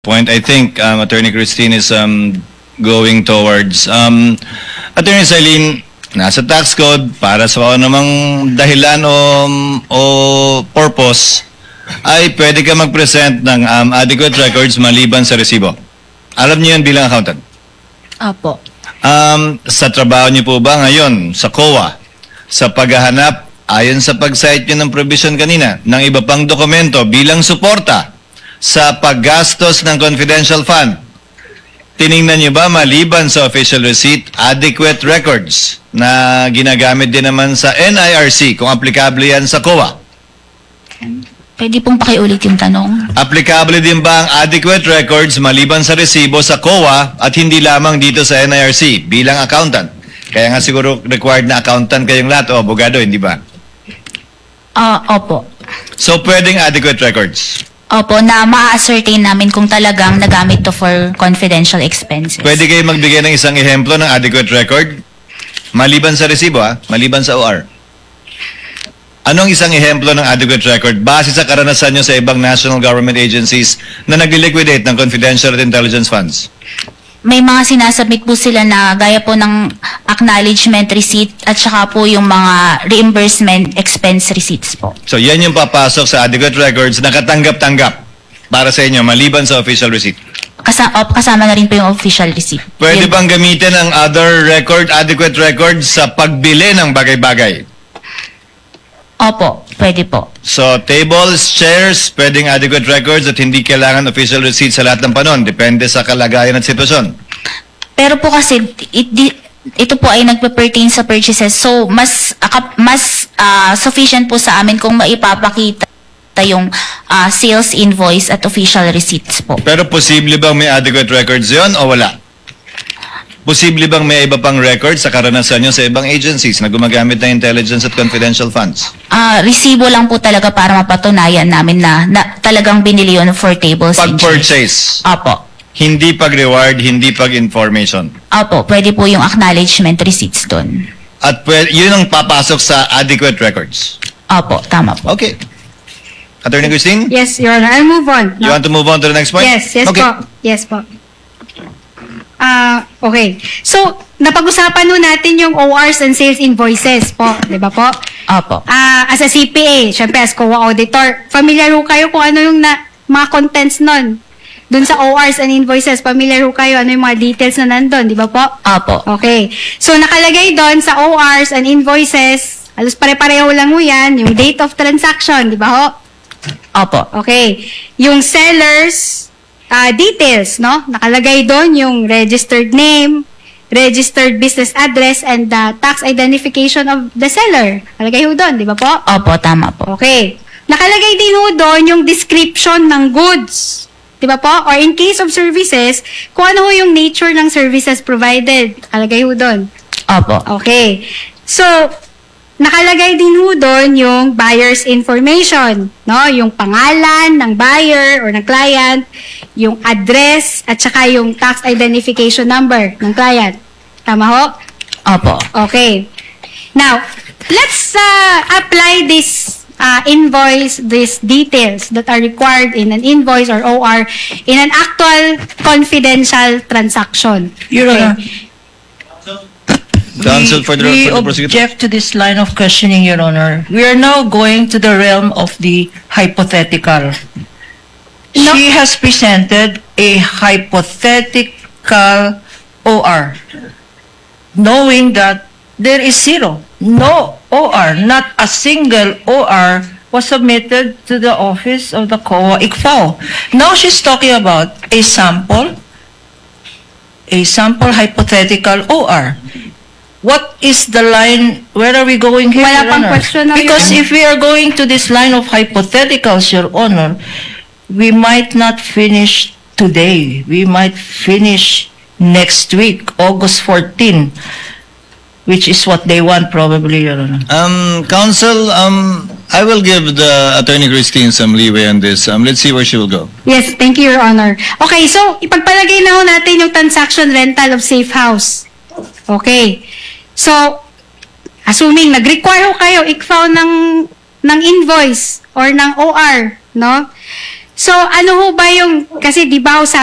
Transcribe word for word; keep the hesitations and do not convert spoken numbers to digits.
point I think um, Attorney Christine is um, going towards. Um, Attorney Celine, nasa tax code para sa kung namang dahilan o, o purpose ay pwede ka mag-present ng um, adequate records maliban sa resibo. Alam niyo yun bilang accountant? Apo. Um, sa trabaho niyo po ba ngayon sa C O A, sa paghahanap ayon sa pag-cite niyo ng provision kanina ng iba pang dokumento bilang suporta sa paggastos ng confidential fund, tiningnan niyo ba maliban sa official receipt, adequate records na ginagamit din naman sa N I R C kung aplikable yan sa C O A? Pwede pong pakiulit yung tanong. Applicable din ba ang adequate records maliban sa resibo sa C O A at hindi lamang dito sa N I R C bilang accountant? Kaya nga siguro required na accountant kayong lahat o abogado, hindi ba? Ah, opo. So pwedeng adequate records? Opo, na ma-ascertain namin kung talagang nagamit to for confidential expenses. Pwede kayo magbigay ng isang ehemplo ng adequate record? Maliban sa resibo, ha? Maliban sa O R. Anong isang ehemplo ng adequate record base sa karanasan nyo sa ibang national government agencies na nag-liquidate ng confidential at intelligence funds? May mga sinasubmit po sila na gaya po ng acknowledgement receipt at saka po yung mga reimbursement expense receipts po. So yan yung papasok sa adequate records na katanggap-tanggap para sa inyo maliban sa official receipt. Kasa op, kasama na rin po yung official receipt. Pwede Yun. bang gamitin ang other record, adequate records sa pagbili ng bagay-bagay? Opo, pwede po. So, tables, chairs, pwedeng adequate records at hindi kailangan official receipt sa lahat ng panon. Depende sa kalagayan at sitwasyon. Pero po kasi, it, di, ito po ay nagpe-pertain sa purchases. So, mas, akap, mas ah, sufficient po sa amin kung maipapakita yung ah, sales invoice at official receipts po. Pero posible bang may adequate records yon o wala? Posible bang may iba pang records sa karanasan nyo sa ibang agencies na gumagamit ng intelligence at confidential funds? Ah, resibo lang po talaga para mapatunayan namin na, na talagang binili yun for tables and chairs. Pag-purchase, Opo. hindi pag-reward, hindi pag-information. Opo, pwede po yung acknowledgement receipts doon. At pwede, yun ang papasok sa adequate records. Opo, tama po. Okay. Attorney Christine? Yes, Your Honor. I'll move on. You want to move on to the next point? Yes, yes okay. po. Yes po. Ah, okay. So, napag-usapan nun natin yung O Rs and sales invoices po, di ba po? Opo. Ah, as a C P A, syempre as C O A auditor, familiar ho kayo kung ano yung na, mga contents nun? Dun sa O Rs and invoices, familiar ho kayo ano yung mga details na nandun, di ba po? Opo. Okay. So, nakalagay doon sa O Rs and invoices, alos pare-pareho lang ho yan, yung date of transaction, di ba ho? Opo. Okay. Yung sellers uh, details, no? Nakalagay doon yung registered name, registered business address, and the tax identification of the seller. Nakalagay ho doon, di ba po? Opo, tama po. Okay. Nakalagay din ho doon yung description ng goods. Di ba po? Or in case of services, kung ano ho yung nature ng services provided. Nakalagay ho doon. Opo. Okay. So, nakalagay din ho doon yung buyer's information, no? Yung pangalan ng buyer or ng client, yung address, at saka yung tax identification number ng client. Tama ho? Opo. Okay. Now, let's uh, apply this uh, invoice, these details that are required in an invoice or O R in an actual confidential transaction. Your Honor, Counsel for the, we for the prosecutor. object to this line of questioning, Your Honor. We are now going to the realm of the hypothetical. No. She has presented a hypothetical O R, knowing that there is zero, no O R, not a single O R was submitted to the office of the C O A I C F A O. Now she's talking about a sample, a sample hypothetical O R. What is the line? Where are we going here, Wala Your pang Honor? question na, Your Because Honor. if we are going to this line of hypotheticals, Your Honor, we might not finish today. We might finish next week, August fourteenth, which is what they want probably, Your Honor. Um, Counsel, um, I will give the Attorney Christine some leeway on this. Um, let's see where she will go. Yes, thank you, Your Honor. Okay, so ipagpalagay na ho natin yung transaction rental of safe house. Okay. So, assuming nag-require ho kayo, I C F A O ng, ng invoice or ng O R, no? So, ano ho ba yung, kasi di ba ho sa